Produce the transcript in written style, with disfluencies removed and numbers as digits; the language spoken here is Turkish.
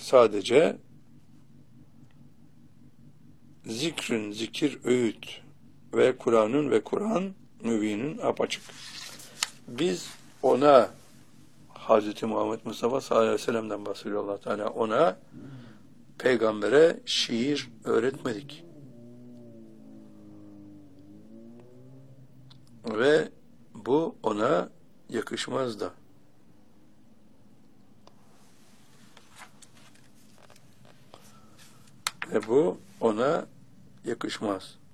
sadece zikrin, zikir, öğüt ve Kur'an'ın ve Kur'an mübinin apaçık. Biz ona Hz. Muhammed Mustafa sallallahu aleyhi ve sellem'den bahsediyor Allah Teala. Ona, peygambere şiir öğretmedik. Ve bu ona yakışmaz da. Ve bu ona yakışmaz.